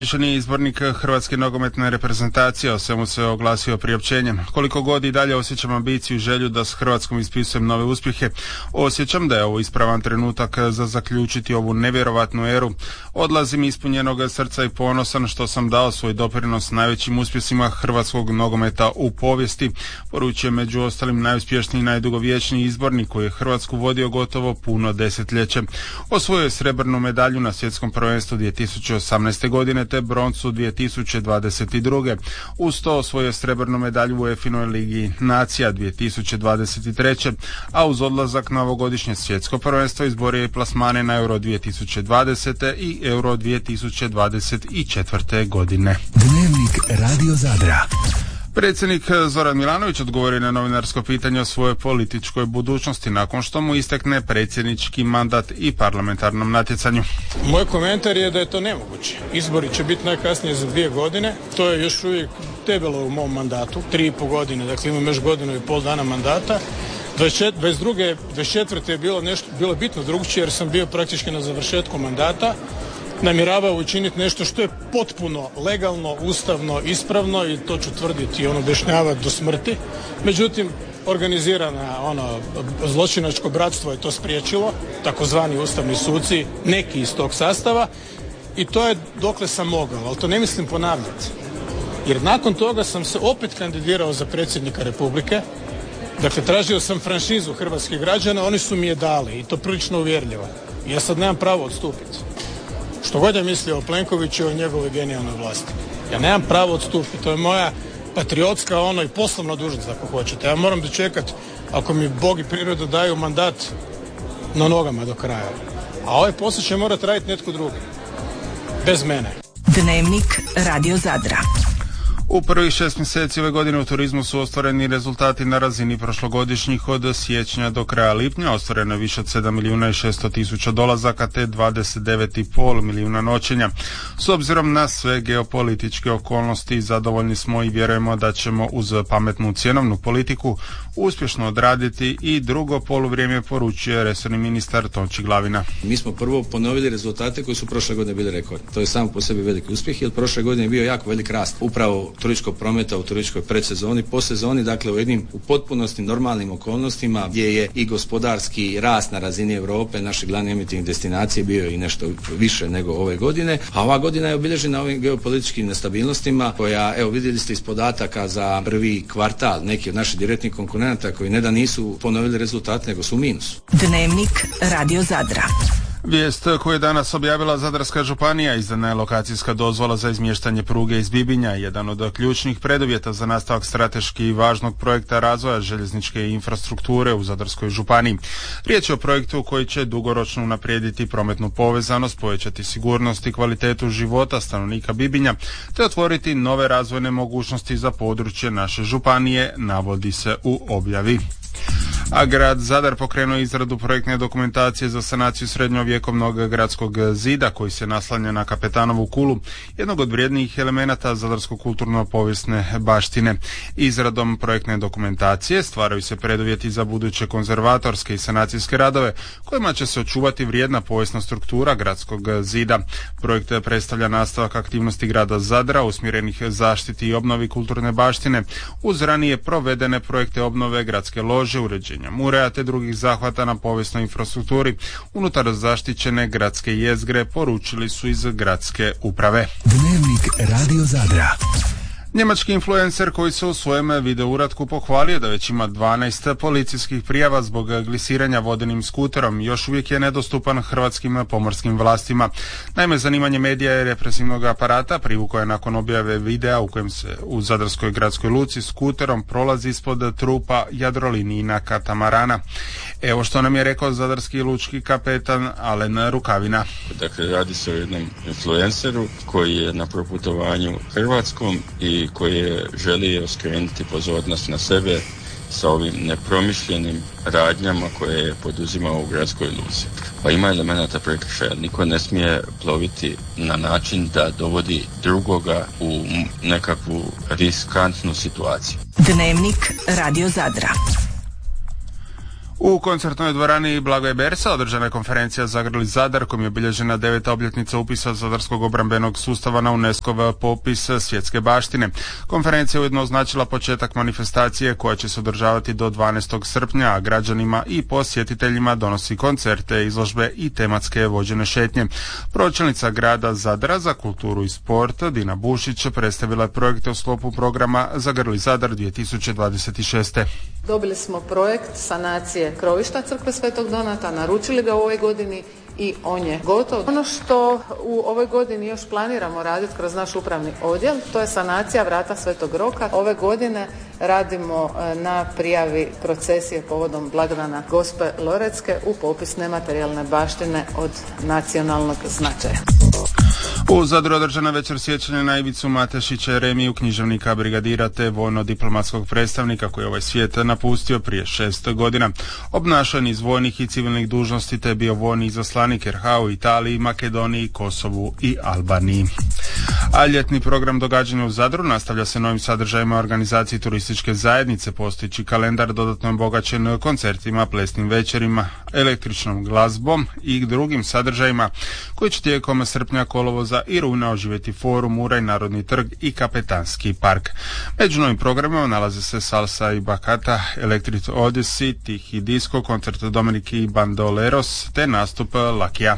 Višeni izbornik Hrvatske nogometne reprezentacije, o svemu se oglasio priopćenjem. Koliko god i dalje osjećam ambiciju i želju da s Hrvatskom ispisujem nove uspjehe, osjećam da je ovo ispravan trenutak za zaključiti ovu nevjerovatnu eru. Odlazim ispunjenog srca i ponosan što sam dao svoj doprinos najvećim uspjesima hrvatskog nogometa u povijesti, poručuje među ostalim najuspješniji i najdugovječniji izbornik koji je Hrvatsku vodio gotovo puno desetljeće. Osvojio je srebrnu medalju na svjetskom prvenstvu 2018. godine te broncu 2022. Uz to osvojio srebrnu medalju u UEFA-inoj ligi nacija 2023. A uz odlazak na ovogodišnje svjetsko prvenstvo izborio je plasmane na Euro 2020. i Euro 2024. godine. Dnevnik Radio Zadra. Predsjednik Zoran Milanović odgovorio na novinarsko pitanje o svojoj političkoj budućnosti nakon što mu istekne predsjednički mandat i parlamentarnom natjecanju. Moj komentar je da je to nemoguće. Izbori će biti najkasnije za 2 godine. To je još uvijek debelo u mom mandatu. 3,5 godine, dakle imam još 1,5 godina dana mandata. 22. 24. je bilo bitno drugčije jer sam bio praktički na završetku mandata. Namjeravao učiniti nešto što je potpuno legalno, ustavno, ispravno i to ću tvrditi i objašnjavati do smrti. Međutim, organizirana zločinačko bratstvo je to spriječilo, takozvani ustavni suci, neki iz tog sastava, i to je dokle sam mogao, ali to ne mislim ponavljati. Jer nakon toga sam se opet kandidirao za predsjednika Republike. Dakle, tražio sam franšizu hrvatskih građana, oni su mi je dali i to prilično uvjerljivo. Ja sad nemam pravo odstupiti. Što god je mislio o Plenkoviću i o njegovoj genijalnoj vlasti. Ja nemam pravo odstupiti, to je moja patriotska i poslovna dužnost ako hoćete. Ja moram dočekati, ako mi Bog i priroda daju mandat, na nogama do kraja. A ovaj posao će morati raditi netko drugi. Bez mene. Dnevnik Radio Zadra. U prvih 6 mjeseci ove godine u turizmu su ostvareni rezultati na razini prošlogodišnjih. Od siječnja do kraja lipnja ostvareno je više od 7.600.000 dolazaka te 29,5 milijuna noćenja. S obzirom na sve geopolitičke okolnosti zadovoljni smo i vjerujemo da ćemo uz pametnu cjenovnu politiku uspješno odraditi i drugo poluvrijeme, poručuje resorni ministar Tonči Glavina. Mi smo prvo ponovili rezultate koji su prošle godine bili rekordni. To je samo po sebi veliki uspjeh jer prošle godine je bio jako velik rast upravo turističkog prometa u turističkoj predsezoni, posezoni, dakle u potpunosti normalnim okolnostima gdje je i gospodarski rast na razini Europe, naše glavne emitivne destinacije bio i nešto više nego ove godine, a ova godina je obilježena ovim geopolitičkim nestabilnostima koja, evo vidjeli ste iz podataka za prvi kvartal, neki od naših direktnih konkurenata koji ne da nisu ponovili rezultate nego su u minusu. Dnevnik Radio Zadra. Vijest koju je danas objavila Zadarska županija, izdana je lokacijska dozvola za izmještanje pruge iz Bibinja, jedan od ključnih preduvjeta za nastavak strateški važnog projekta razvoja željezničke infrastrukture u Zadarskoj županiji. Riječ je o projektu koji će dugoročno unaprijediti prometnu povezanost, povećati sigurnost i kvalitetu života stanovnika Bibinja, te otvoriti nove razvojne mogućnosti za područje naše županije, navodi se u objavi. A grad Zadar pokrenuo izradu projektne dokumentacije za sanaciju srednjovjekovnog gradskog zida koji se naslanja na Kapetanovu kulu, jednog od vrijednijih elemenata zadarsko kulturno-povijesne baštine. Izradom projektne dokumentacije stvaraju se preduvjeti za buduće konzervatorske i sanacijske radove kojima će se očuvati vrijedna povijesna struktura gradskog zida. Projekt predstavlja nastavak aktivnosti grada Zadra usmjerenih zaštiti i obnovi kulturne baštine uz ranije provedene projekte obnove gradske lože, uređenja mureja te drugih zahvata na povijesnoj infrastrukturi unutar zaštićene gradske jezgre, poručili su iz gradske uprave. Dnevnik Radio Zadra. Njemački influencer koji se u svojem videouratku pohvalio da već ima 12 policijskih prijava zbog glisiranja vodenim skuterom još uvijek je nedostupan hrvatskim pomorskim vlastima. Naime, zanimanje medija i represivnog aparata privukao je nakon objave videa u kojem se u Zadarskoj gradskoj luci skuterom prolazi ispod trupa Jadrolinijina katamarana. Evo što nam je rekao zadarski lučki kapetan Alen Rukavina. Dakle, radi se o jednom influenceru koji je na proputovanju Hrvatskom i koji je želio skrenuti pozornost na sebe sa ovim nepromišljenim radnjama koje je poduzimao u gradskoj luci. Pa ima elemenata prekršaja. Niko ne smije ploviti na način da dovodi drugoga u nekakvu riskantnu situaciju. Dnevnik Radio Zadra. U koncertnoj dvorani Blagoje Bersa održana je konferencija Zagrli Zadar kojom je obilježena 9. obljetnica upisa zadarskog obrambenog sustava na UNESCO-v popis svjetske baštine. Konferencija je ujedno označila početak manifestacije koja će se održavati do 12. srpnja, a građanima i posjetiteljima donosi koncerte, izložbe i tematske vođene šetnje. Pročelnica grada Zadra za kulturu i sport Dina Bušić predstavila je projekte u sklopu programa Zagrli Zadar 2026. Dobili smo projekt sanacije krovišta crkve Svetog Donata, naručili ga u ovoj godini i on je gotov. Ono što u ovoj godini još planiramo raditi kroz naš upravni odjel, to je sanacija vrata Svetog Roka. Ove godine radimo na prijavi procesije povodom blagdana Gospe Loretske u popis nematerijalne baštine od nacionalnog značaja. U Zadru održana večer sjećanja na Ivicu Matešića Jeremiju, književnika, brigadira te vojno-diplomatskog predstavnika koji je ovaj svijet napustio prije 6 godina. Obnašan iz vojnih i civilnih dužnosti te bio vojni izaslanik RH u Italiji, Makedoniji, Kosovu i Albaniji. A ljetni program događanja u Zadru nastavlja se novim sadržajima organizaciji turističke zajednice, postojeći kalendar dodatno je obogaćen koncertima, plesnim večerima, električnom glazbom i drugim sadržajima koji će tijekom srpnja, kolovoza i rujna oživjeti forum, Muraj, Narodni trg i Kapetanski park. Među novim programima nalaze se Salsa i Bacata, Electric Odyssey, Tihi disco, koncert Dominiki Bandoleros te nastup Lakija.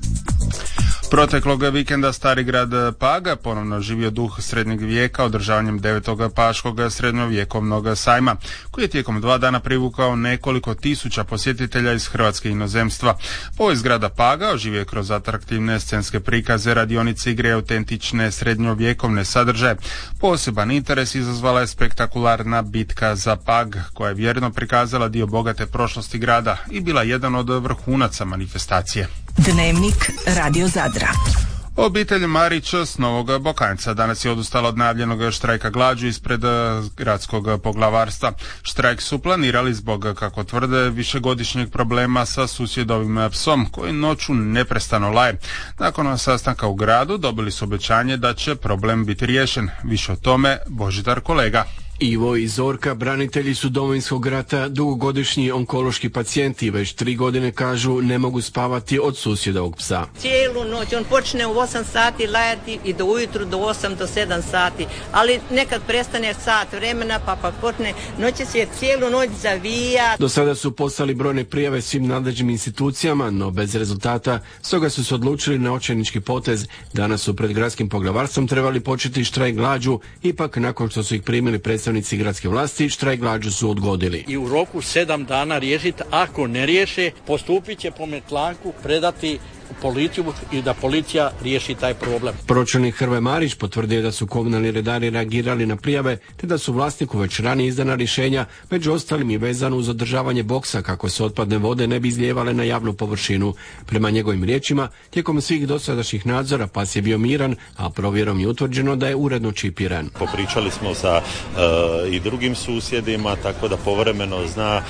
Proteklog vikenda Stari grad Pag ponovno živio duh srednjeg vijeka održavanjem 9. paškog srednjovjekovnog sajma, koji je tijekom 2 dana privukao nekoliko tisuća posjetitelja iz Hrvatske i inozemstva. Povijest grada Paga oživio kroz atraktivne scenske prikaze, radionice, igre, autentične srednjovjekovne sadržaje. Poseban interes izazvala je spektakularna bitka za Pag, koja je vjerno prikazala dio bogate prošlosti grada i bila jedan od vrhunaca manifestacije. Dnevnik Radio Zadra. Obitelj Marić s Novog Bokanjca danas je odustala od najavljenog štrajka glađu ispred gradskog poglavarstva. Štrajk su planirali zbog, kako tvrde, višegodišnjeg problema sa susjedovim psom koji noću neprestano laje. Nakon sastanka u gradu dobili su obećanje da će problem biti riješen. Više o tome Božidar Kolega. Ivo i Zorka, branitelji su Domovinskog rata, dugogodišnji onkološki pacijenti, već 3 godine kažu ne mogu spavati od susjedovog psa. Cijelu noć, on počne u 8 sati lajati i do ujutru do 8 do 7 sati, ali nekad prestane sat vremena pa počne, noći se cijelu noć zavija. Do sada su poslali brojne prijave svim nadležnim institucijama, no bez rezultata, stoga su se odlučili na očajnički potez. Danas su pred gradskim poglavarstvom trebali početi štrajk glađu, ipak nakon što su ih primili predstavnici gradske vlasti, štrajk glađu su odgodili. I u roku 7 dana riješiti, ako ne riješe, postupit će po metlanku, predati policiju i da policija riješi taj problem. Pročelnik Hrvoje Marić potvrdio da su komunalni redari reagirali na prijave, te da su vlasniku već ranije izdana rješenja, među ostalim i vezano uz održavanje boksa kako se otpadne vode ne bi izlijevale na javnu površinu. Prema njegovim riječima, tijekom svih dosadašnjih nadzora pas je bio miran, a provjerom je utvrđeno da je uredno čipiran. Popričali smo sa i drugim susjedima, tako da povremeno zna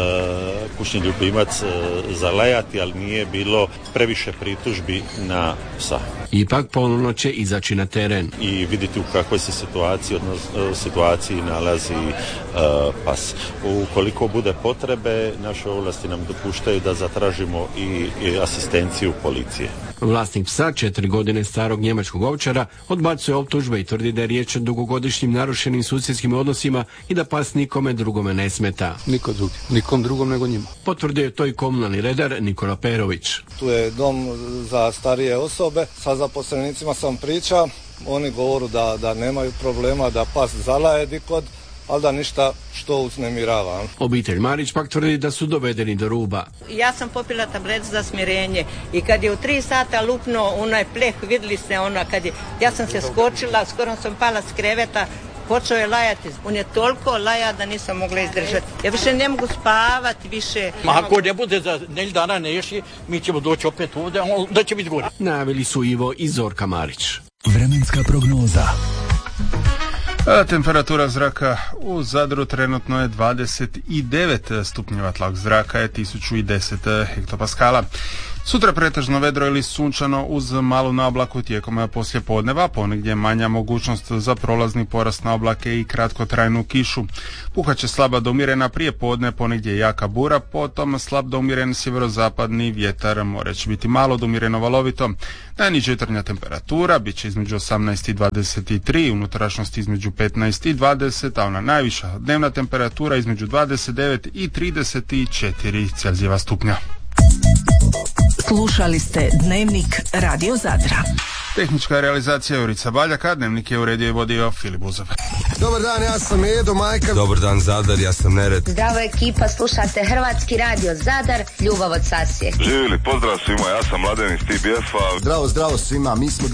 kućni ljubimac zalajati, ali nije bilo previše pritužbi na psa. Ipak ponovno će izaći na teren i vidjeti u kakvoj se situaciji nalazi pas. Ukoliko bude potrebe, naše ovlasti nam dopuštaju da zatražimo i asistenciju policije. Vlasnik psa, 4 godine starog njemačkog ovčara, odbacuje optužbe i tvrdi da je riječ o dugogodišnjim narušenim susjedskim odnosima i da pas nikome drugome ne smeta. Nikom drugom nego njima. Potvrdio je to i komunalni redar Nikola Perović. Tu je dom za starije osobe, sa zaposlenicima sam pričao, oni govoru da nemaju problema, da pas zalaje dikod, ali da ništa što uznemirava. Obitelj Marić pak tvrdi da su dovedeni do ruba. Ja sam popila tablet za smirenje i kad je u 3 sata lupno onaj pleh, vidjeli ste ja sam se skočila, skoro sam pala s kreveta, počeo je lajati. On je toliko laja da nisam mogla izdržati. Ja više ne mogu spavati, više. Ako ne bude za nelj dana ne ješi, mi ćemo doći opet ovdje, da će biti gore. Najavili su Ivo i Zorka Marić. Vremenska prognoza. Temperatura zraka u Zadru trenutno je 29 stupnjeva, tlak zraka je 1010 hektopaskala. Sutra pretežno vedro ili sunčano uz malu naoblaku tijekom poslijepodneva, ponegdje manja mogućnost za prolazni porast na oblake i kratkotrajnu kišu. Puhaće slaba do umjerena prije podne, ponegdje jaka bura, potom slab do umjeren sjeverozapadni vjetar, more će biti malo do umjereno valovito. Najniža jutarnja temperatura bit će između 18 i 23, unutrašnjosti između 15 i 20, a ona najviša dnevna temperatura između 29 i 34 Celzijeva stupnja. Slušali ste Dnevnik Radio Zadra. Tehnička realizacija Jurica Baljaka, Dnevnik je uredio i vodio Filip Buzov. Dobar dan, ja sam Edo Majka. Dobar dan Zadar, ja sam Nered. Zdravo ekipa, slušate Hrvatski radio Zadar, ljubav od Sasije. Živjeli, pozdrav svima, ja sam Mladen iz TBF-a. Zdravo svima, mi smo